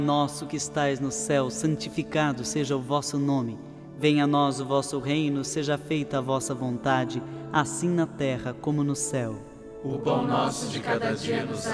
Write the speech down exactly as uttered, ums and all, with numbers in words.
Nosso que estais no céu, santificado seja o vosso nome. Venha a nós o vosso reino, seja feita a vossa vontade, assim na terra como no céu. O pão nosso de cada dia nos